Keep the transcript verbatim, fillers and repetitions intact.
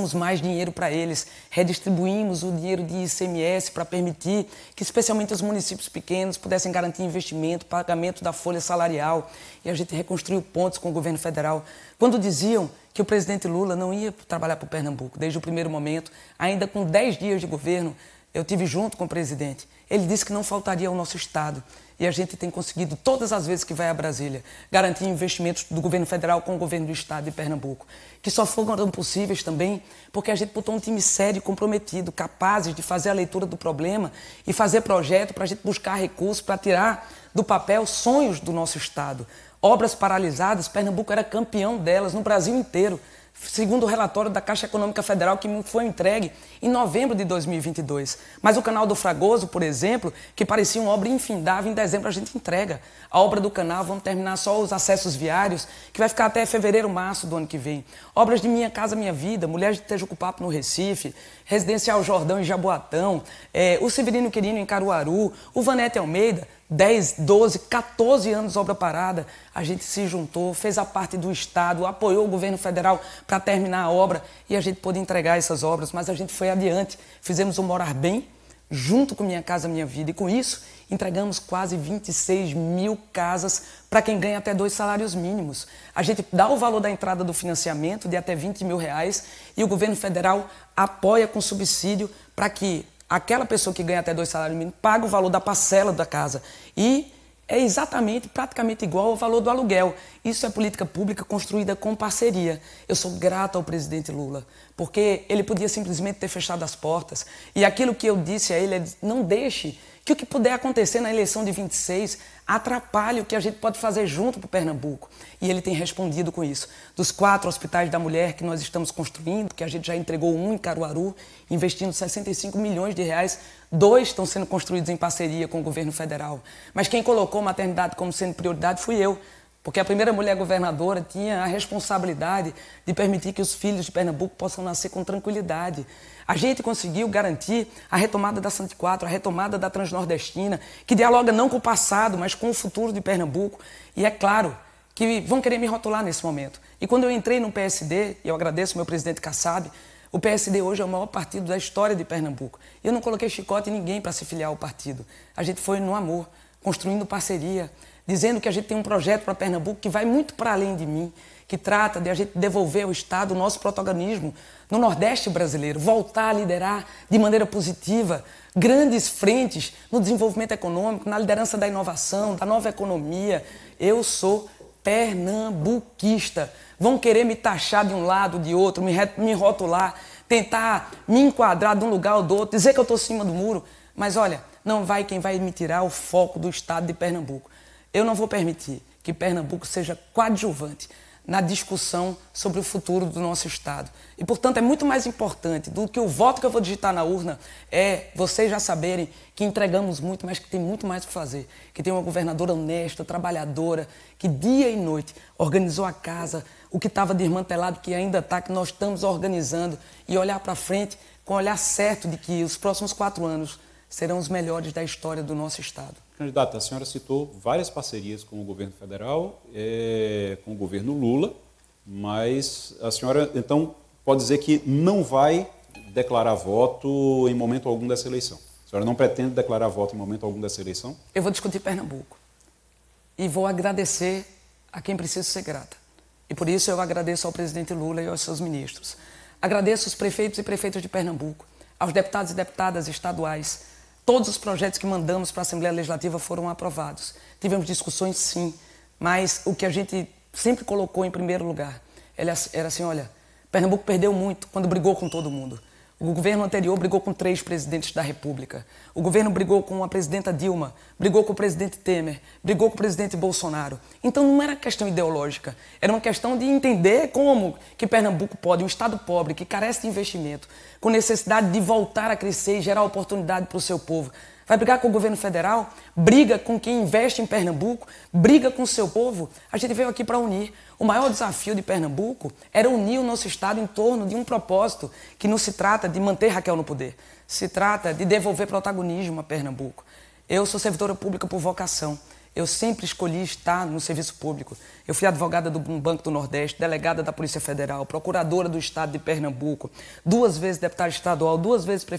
repassamos mais dinheiro para eles, redistribuímos o dinheiro de I C M S para permitir que especialmente os municípios pequenos pudessem garantir investimento, pagamento da folha salarial, e a gente reconstruiu pontes com o governo federal. Quando diziam que o presidente Lula não ia trabalhar para o Pernambuco desde o primeiro momento, ainda com dez dias de governo, eu tive junto com o presidente. Ele disse que não faltaria ao nosso Estado. E a gente tem conseguido, todas as vezes que vai a Brasília, garantir investimentos do governo federal com o governo do Estado de Pernambuco, que só foram possíveis também porque a gente botou um time sério e comprometido, capazes de fazer a leitura do problema e fazer projeto para a gente buscar recursos para tirar do papel sonhos do nosso Estado. Obras paralisadas, Pernambuco era campeão delas no Brasil inteiro, segundo o relatório da Caixa Econômica Federal, que foi entregue em novembro de dois mil e vinte e dois. Mas o Canal do Fragoso, por exemplo, que parecia uma obra infindável, em dezembro a gente entrega. A obra do canal, vamos terminar só os acessos viários, que vai ficar até fevereiro, março do ano que vem. Obras de Minha Casa Minha Vida, Mulheres de Tejucupapo no Recife, Residencial Jordão em Jaboatão, é, o Severino Quirino em Caruaru, o Vanete Almeida, dez, doze, quatorze anos obra parada, a gente se juntou, fez a parte do Estado, apoiou o governo federal para terminar a obra e a gente pôde entregar essas obras, mas a gente foi adiante, fizemos o Morar Bem, junto com Minha Casa Minha Vida, e com isso entregamos quase vinte e seis mil casas para quem ganha até dois salários mínimos. A gente dá o valor da entrada do financiamento de até vinte mil reais e o governo federal apoia com subsídio para que aquela pessoa que ganha até dois salários mínimos paga o valor da parcela da casa. E é exatamente, praticamente igual ao valor do aluguel. Isso é política pública construída com parceria. Eu sou grato ao presidente Lula, porque ele podia simplesmente ter fechado as portas. E aquilo que eu disse a ele é: não deixe que o que puder acontecer na eleição de vinte e seis atrapalhe o que a gente pode fazer junto para o Pernambuco. E ele tem respondido com isso. Dos quatro hospitais da mulher que nós estamos construindo, que a gente já entregou um em Caruaru, investindo sessenta e cinco milhões de reais, dois estão sendo construídos em parceria com o governo federal. Mas quem colocou a maternidade como sendo prioridade fui eu, porque a primeira mulher governadora tinha a responsabilidade de permitir que os filhos de Pernambuco possam nascer com tranquilidade. A gente conseguiu garantir a retomada da Santa Quatro, a retomada da Transnordestina, que dialoga não com o passado, mas com o futuro de Pernambuco. E é claro que vão querer me rotular nesse momento. E quando eu entrei no P S D, e eu agradeço ao meu presidente Kassab, o P S D hoje é o maior partido da história de Pernambuco. Eu não coloquei chicote em ninguém para se filiar ao partido. A gente foi no amor, construindo parceria, dizendo que a gente tem um projeto para Pernambuco que vai muito para além de mim, que trata de a gente devolver ao Estado o nosso protagonismo no Nordeste brasileiro, voltar a liderar de maneira positiva grandes frentes no desenvolvimento econômico, na liderança da inovação, da nova economia. Eu sou pernambuquista. Vão querer me taxar de um lado, de outro, me, me rotular, tentar me enquadrar de um lugar ou do outro, dizer que eu estou acima do muro. Mas olha, não vai quem vai me tirar o foco do Estado de Pernambuco. Eu não vou permitir que Pernambuco seja coadjuvante na discussão sobre o futuro do nosso Estado. E, portanto, é muito mais importante do que o voto que eu vou digitar na urna, é vocês já saberem que entregamos muito, mas que tem muito mais para fazer. Que tem uma governadora honesta, trabalhadora, que dia e noite organizou a casa, o que estava desmantelado, que ainda está, que nós estamos organizando, e olhar para frente com o olhar certo de que os próximos quatro anos serão os melhores da história do nosso Estado. Candidata, a senhora citou várias parcerias com o governo federal, é, com o governo Lula, mas a senhora, então, pode dizer que não vai declarar voto em momento algum dessa eleição? A senhora não pretende declarar voto em momento algum dessa eleição? Eu vou discutir Pernambuco e vou agradecer a quem precisa ser grata. E por isso eu agradeço ao presidente Lula e aos seus ministros. Agradeço aos prefeitos e prefeitas de Pernambuco, aos deputados e deputadas estaduais. Todos os projetos que mandamos para a Assembleia Legislativa foram aprovados. Tivemos discussões, sim, mas o que a gente sempre colocou em primeiro lugar era assim: olha, Pernambuco perdeu muito quando brigou com todo mundo. O governo anterior brigou com três presidentes da República. O governo brigou com a presidenta Dilma, brigou com o presidente Temer, brigou com o presidente Bolsonaro. Então não era questão ideológica, era uma questão de entender como que Pernambuco pode, um estado pobre, que carece de investimento, com necessidade de voltar a crescer e gerar oportunidade para o seu povo. Vai brigar com o governo federal, briga com quem investe em Pernambuco, briga com o seu povo. A gente veio aqui para unir. O maior desafio de Pernambuco era unir o nosso Estado em torno de um propósito que não se trata de manter Raquel no poder, se trata de devolver protagonismo a Pernambuco. Eu sou servidora pública por vocação eu sempre escolhi estar no serviço público. Eu fui advogada do Banco do Nordeste, delegada da Polícia Federal, procuradora do Estado de Pernambuco, duas vezes deputada estadual, duas vezes prefeita